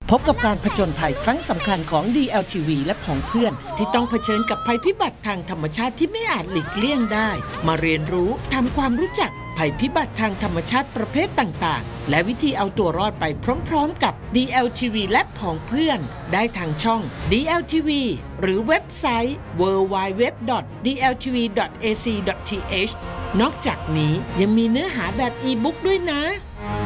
พบกับการผจญภัยครั้งสำคัญของ DLTV และผองเพื่อนที่ต้องเผชิญกับภัยพิบัติทางธรรมชาติที่ไม่อาจหลีกเลี่ยงได้มาเรียนรู้ทำความรู้จักภัยพิบัติทางธรรมชาติประเภทต่างๆและวิธีเอาตัวรอดไปพร้อมๆกับ DLTV และผองเพื่อนได้ทางช่อง DLTV หรือเว็บไซต์ www.dltv.ac.th นอกจากนี้ยังมีเนื้อหาแบบอีบุ๊กด้วยนะ